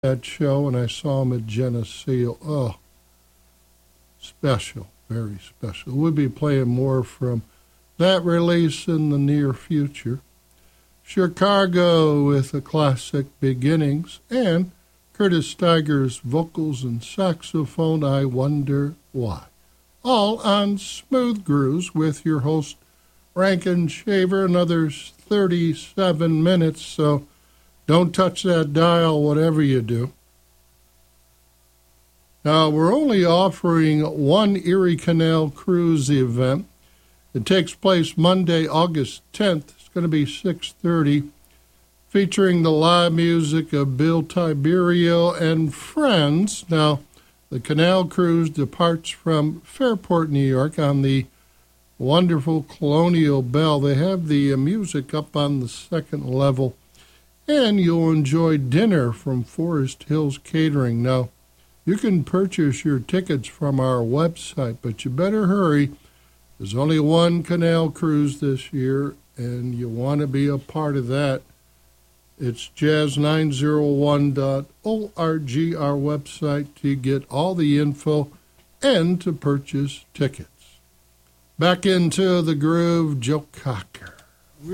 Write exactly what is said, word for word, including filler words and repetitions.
that show, and I saw him at Geneseo. Oh, special, very special. We'll be playing more from that release in the near future. Chicago with a classic Beginnings, and Curtis Steiger's vocals and saxophone, I Wonder Why. All on Smooth Grooves with your host, Rankin Shaver. Another thirty-seven minutes, so don't touch that dial, whatever you do. Now, we're only offering one Erie Canal Cruise event. It takes place Monday, August tenth. It's going to be six thirty, featuring the live music of Bill Tiberio and friends. Now, the Canal Cruise departs from Fairport, New York on the wonderful Colonial Bell. They have the uh, music up on the second level, and you'll enjoy dinner from Forest Hills Catering. Now, you can purchase your tickets from our website, but you better hurry. There's only one Canal Cruise this year, and you want to be a part of that. It's jazz nine oh one dot org, our website, to get all the info and to purchase tickets. Back into the groove, Joe Cocker.